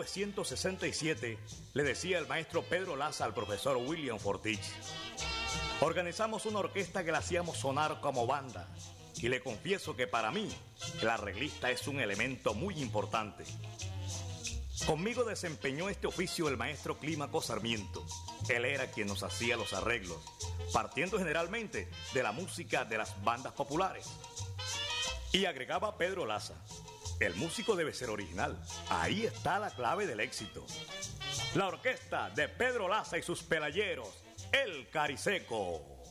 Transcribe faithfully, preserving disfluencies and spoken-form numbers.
novecientos sesenta y siete, le decía el maestro Pedro Laza al profesor William Fortich: organizamos una orquesta que la hacíamos sonar como banda, y le confieso que para mí el arreglista es un elemento muy importante. Conmigo desempeñó este oficio el maestro Clímaco Sarmiento. Él era quien nos hacía los arreglos, partiendo generalmente de la música de las bandas populares. Y agregaba Pedro Laza: el músico debe ser original. Ahí está la clave del éxito. La orquesta de Pedro Laza y sus pelayeros, El Cariseco.